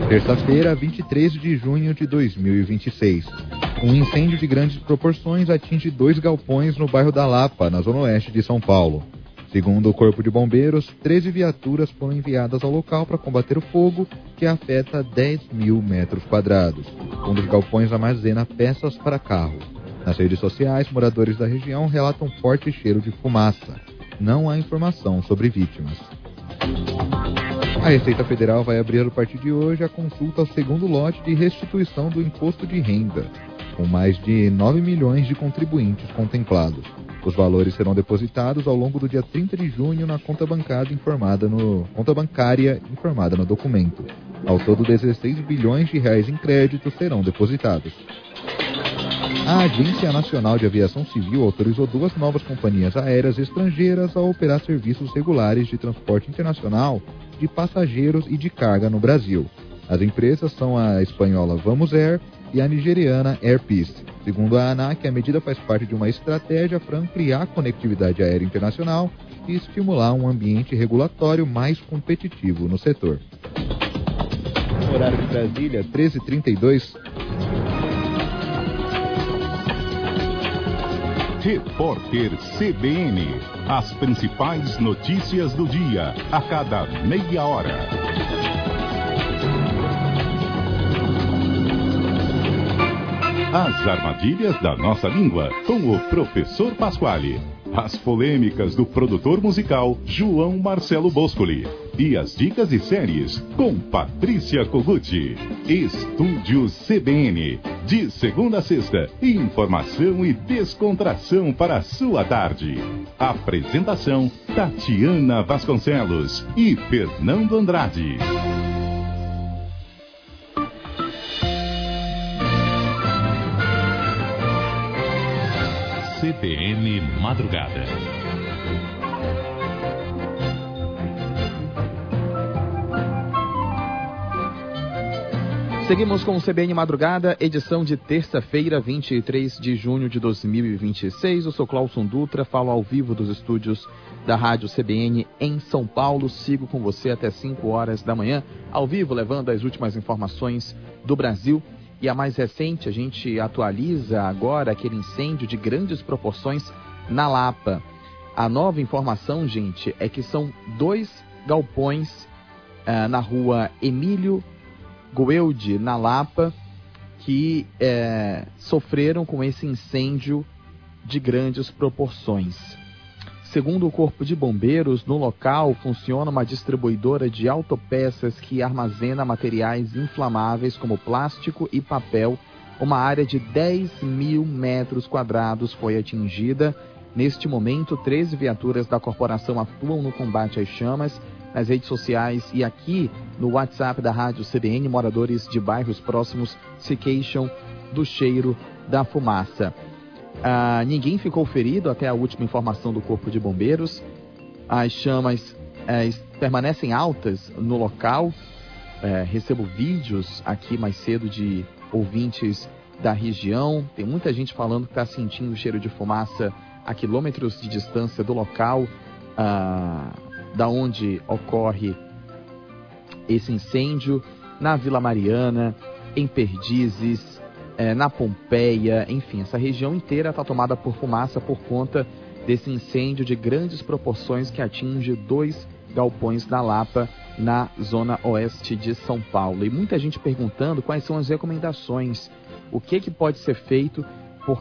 Terça-feira, 23 de junho de 2026. Um incêndio de grandes proporções atinge 2 galpões no bairro da Lapa, na zona oeste de São Paulo. Segundo o Corpo de Bombeiros, 13 viaturas foram enviadas ao local para combater o fogo, que afeta 10 mil metros quadrados. Um dos galpões armazena peças para carro. Nas redes sociais, moradores da região relatam forte cheiro de fumaça. Não há informação sobre vítimas. A Receita Federal vai abrir a partir de hoje a consulta ao segundo lote de restituição do imposto de renda, com mais de 9 milhões de contribuintes contemplados. Os valores serão depositados ao longo do dia 30 de junho na conta bancária informada no documento. Ao todo, 16 bilhões de reais em créditos serão depositados. A Agência Nacional de Aviação Civil autorizou 2 novas companhias aéreas estrangeiras a operar serviços regulares de transporte internacional de passageiros e de carga no Brasil. As empresas são a espanhola Vamos Air e a nigeriana Air Peace. Segundo a ANAC, a medida faz parte de uma estratégia para ampliar a conectividade aérea internacional e estimular um ambiente regulatório mais competitivo no setor. No horário de Brasília, 13h32. Repórter CBN. As principais notícias do dia, a cada meia hora. As armadilhas da nossa língua, com o professor Pasquale. As polêmicas do produtor musical João Marcelo Boscoli. E as dicas de séries com Patrícia Koguchi. Estúdios CBN. De segunda a sexta, informação e descontração para a sua tarde. Apresentação Tatiana Vasconcelos e Fernando Andrade. CBN Madrugada. Seguimos com o CBN Madrugada, edição de terça-feira, 23 de junho de 2026. Eu sou Clauson Dutra, falo ao vivo dos estúdios da Rádio CBN em São Paulo. Sigo com você até 5 horas da manhã, ao vivo, levando as últimas informações do Brasil. E a mais recente, a gente atualiza agora aquele incêndio de grandes proporções na Lapa. A nova informação, gente, é que são 2 galpões na rua Emílio Goeldi, na Lapa, que sofreram com esse incêndio de grandes proporções. Segundo o Corpo de Bombeiros, no local funciona uma distribuidora de autopeças que armazena materiais inflamáveis como plástico e papel. Uma área de 10 mil metros quadrados foi atingida. Neste momento, 13 viaturas da corporação atuam no combate às chamas. Nas redes sociais e aqui no WhatsApp da Rádio CBN, moradores de bairros próximos se queixam do cheiro da fumaça. Ninguém ficou ferido até a última informação do Corpo de Bombeiros. As chamas permanecem altas no local. Recebo vídeos aqui mais cedo de ouvintes da região. Tem muita gente falando que está sentindo o cheiro de fumaça a quilômetros de distância do local da onde ocorre esse incêndio, na Vila Mariana, em Perdizes, na Pompeia, enfim, essa região inteira está tomada por fumaça por conta desse incêndio de grandes proporções que atinge 2 galpões da Lapa, na zona oeste de São Paulo. E muita gente perguntando quais são as recomendações, o que pode ser feito